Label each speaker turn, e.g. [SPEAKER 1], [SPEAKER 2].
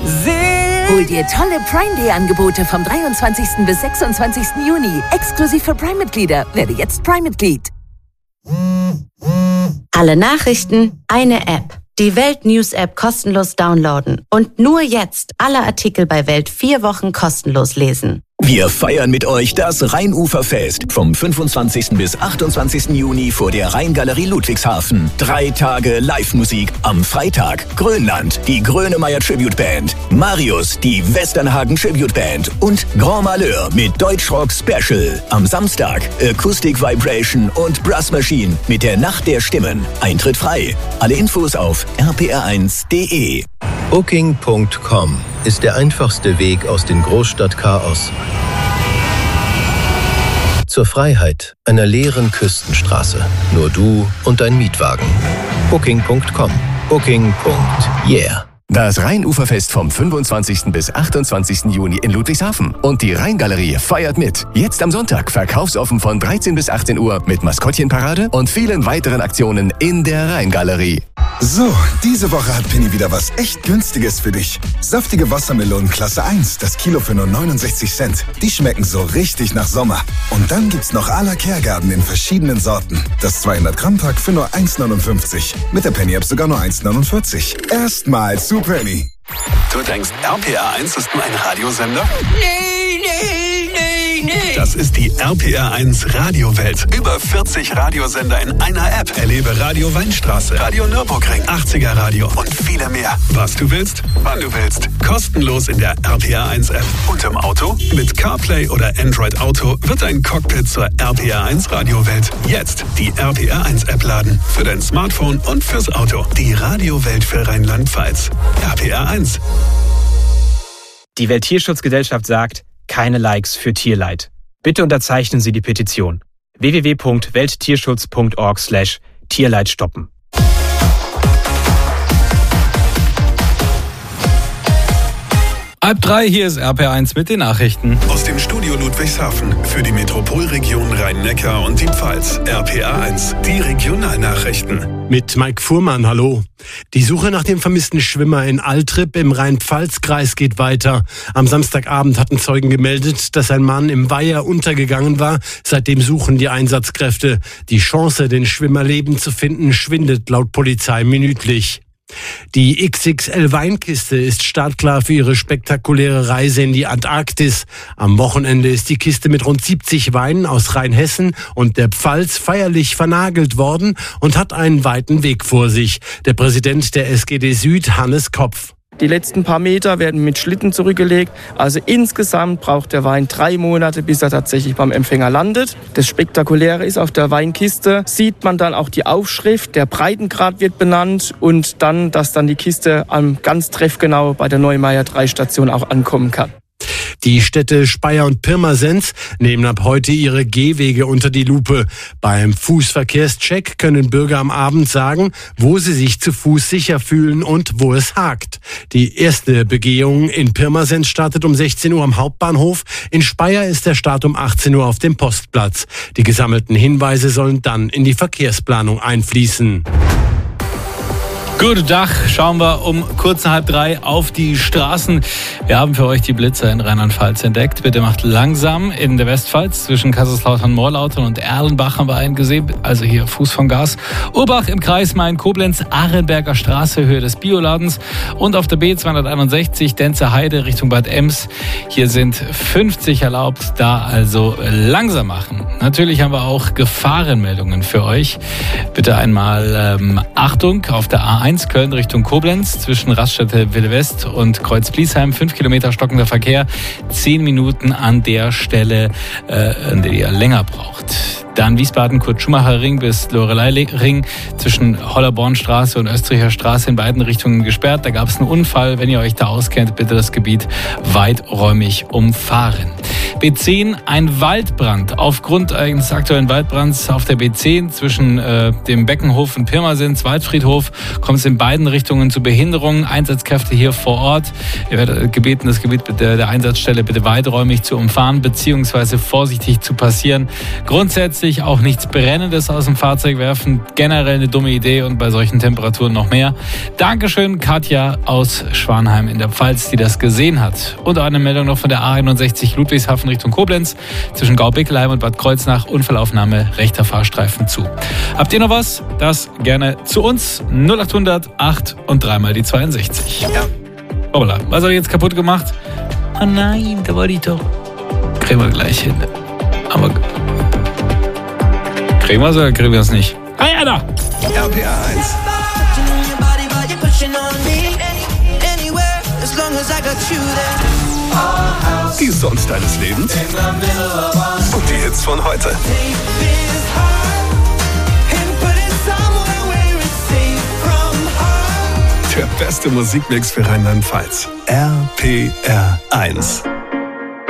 [SPEAKER 1] Hol dir tolle Prime Day Angebote vom 23. bis 26. Juni. Exklusiv für Prime-Mitglieder. Werde jetzt Prime-Mitglied.
[SPEAKER 2] Alle Nachrichten, eine App. Die Welt News App kostenlos downloaden. Und nur jetzt alle Artikel bei Welt 4 Wochen kostenlos lesen.
[SPEAKER 3] Wir feiern mit euch das Rheinuferfest vom 25. bis 28. Juni vor der Rheingalerie Ludwigshafen. 3 Tage Live-Musik. Am Freitag Grönland, die Grönemeyer Tribute Band. Marius, die Westernhagen Tribute Band. Und Grand Malheur mit Deutschrock Special. Am Samstag Acoustic Vibration und Brass Machine mit der Nacht der Stimmen. Eintritt frei. Alle Infos auf rpr1.de.
[SPEAKER 4] Booking.com ist der einfachste Weg aus dem Großstadtchaos zur Freiheit einer leeren Küstenstraße. Nur du und dein Mietwagen. Booking.com. Booking.yeah.
[SPEAKER 5] Das Rheinuferfest vom 25. bis 28. Juni in Ludwigshafen. Und die Rheingalerie feiert mit. Jetzt am Sonntag verkaufsoffen von 13 bis 18 Uhr mit Maskottchenparade und vielen weiteren Aktionen in der Rheingalerie.
[SPEAKER 6] So, diese Woche hat Penny wieder was echt Günstiges für dich. Saftige Wassermelonen Klasse 1, das Kilo für nur 69 Cent. Die schmecken so richtig nach Sommer. Und dann gibt's noch à la Kehrgarten in verschiedenen Sorten. Das 200-Gramm-Pack für nur 1,59. Mit der Penny-App sogar nur 1,49. Erstmal zu Penny.
[SPEAKER 7] Du denkst, RPR1 ist nur ein Radiosender? Nee. Das ist die RPR1 Radiowelt. Über 40 Radiosender in einer App. Erlebe Radio Weinstraße, Radio Nürburgring, 80er Radio und viele mehr. Was du willst, wann du willst. Kostenlos in der RPR1 App. Und im Auto? Mit CarPlay oder Android Auto wird dein Cockpit zur RPR1 Radiowelt. Jetzt die RPR1 App laden. Für dein Smartphone und fürs Auto. Die Radiowelt für Rheinland-Pfalz. RPR1.
[SPEAKER 8] Die Welttierschutzgesellschaft sagt, keine Likes für Tierleid. Bitte unterzeichnen Sie die Petition. www.welttierschutz.org/Tierleid stoppen.
[SPEAKER 9] Halb 3, hier ist RPR1 mit den Nachrichten.
[SPEAKER 7] Aus dem Studio Ludwigshafen für die Metropolregion Rhein-Neckar und die Pfalz. RPR1, die Regionalnachrichten.
[SPEAKER 10] Mit Mike Fuhrmann, hallo. Die Suche nach dem vermissten Schwimmer in Altrip im Rhein-Pfalz-Kreis geht weiter. Am Samstagabend hatten Zeugen gemeldet, dass ein Mann im Weiher untergegangen war. Seitdem suchen die Einsatzkräfte. Die Chance, den Schwimmer lebend zu finden, schwindet laut Polizei minütlich. Die XXL-Weinkiste ist startklar für ihre spektakuläre Reise in die Antarktis. Am Wochenende ist die Kiste mit rund 70 Weinen aus Rheinhessen und der Pfalz feierlich vernagelt worden und hat einen weiten Weg vor sich. Der Präsident der SGD Süd, Hannes Kopf.
[SPEAKER 11] Die letzten paar Meter werden mit Schlitten zurückgelegt. Also insgesamt braucht der Wein 3 Monate, bis er tatsächlich beim Empfänger landet. Das Spektakuläre ist, auf der Weinkiste sieht man dann auch die Aufschrift, der Breitengrad wird benannt und dann, dass dann die Kiste ganz treffgenau bei der Neumayer 3 Station auch ankommen kann.
[SPEAKER 10] Die Städte Speyer und Pirmasens nehmen ab heute ihre Gehwege unter die Lupe. Beim Fußverkehrscheck können Bürger am Abend sagen, wo sie sich zu Fuß sicher fühlen und wo es hakt. Die erste Begehung in Pirmasens startet um 16 Uhr am Hauptbahnhof. In Speyer ist der Start um 18 Uhr auf dem Postplatz. Die gesammelten Hinweise sollen dann in die Verkehrsplanung einfließen.
[SPEAKER 9] Guten Tag, schauen wir um kurz nach 2:30 auf die Straßen. Wir haben für euch die Blitzer in Rheinland-Pfalz entdeckt. Bitte macht langsam in der Westpfalz zwischen Kaiserslautern-Morlautern und Erlenbach haben wir einen gesehen, also hier Fuß vom Gas. Urbach im Kreis Main-Koblenz, Arenberger Straße, Höhe des Bioladens und auf der B261 Denzer Heide Richtung Bad Ems. Hier sind 50 erlaubt, da also langsam machen. Natürlich haben wir auch Gefahrenmeldungen für euch. Bitte einmal Achtung auf der A1 Köln Richtung Koblenz zwischen Raststätte Wille West und Kreuz Bliesheim. 5 Kilometer stockender Verkehr. 10 Minuten an der Stelle, an der ihr länger braucht. Dann Wiesbaden, Kurt-Schumacher-Ring bis Lorelei-Ring zwischen Hollerbornstraße und Österreicher Straße in beiden Richtungen gesperrt. Da gab es einen Unfall. Wenn ihr euch da auskennt, bitte das Gebiet weiträumig umfahren. B10, ein Waldbrand. Aufgrund eines aktuellen Waldbrands auf der B10 zwischen dem Beckenhof und Pirmasens, Waldfriedhof, kommt es in beiden Richtungen zu Behinderungen. Einsatzkräfte hier vor Ort. Ihr werdet gebeten, das Gebiet der Einsatzstelle bitte weiträumig zu umfahren bzw. vorsichtig zu passieren. Grundsätzlich grundsätzlich auch nichts Brennendes aus dem Fahrzeug werfen. Generell eine dumme Idee und bei solchen Temperaturen noch mehr. Dankeschön, Katja aus Schwanheim in der Pfalz, die das gesehen hat. Und auch eine Meldung noch von der A61 Ludwigshafen Richtung Koblenz. Zwischen Gaubickelheim und Bad Kreuznach Unfallaufnahme, rechter Fahrstreifen zu. Habt ihr noch was? Das gerne zu uns. 0800 8 und 3 mal die 62. Ja. Hoppala, was habe ich jetzt kaputt gemacht? Oh nein, da wollte ich doch. Kriegen wir gleich hin. Aber kriegen wir es oder kriegen wir es nicht? Ah ja, da!
[SPEAKER 12] RPR 1. Die Songs deines Lebens und die Hits von heute. Der beste Musikmix für Rheinland-Pfalz. RPR 1.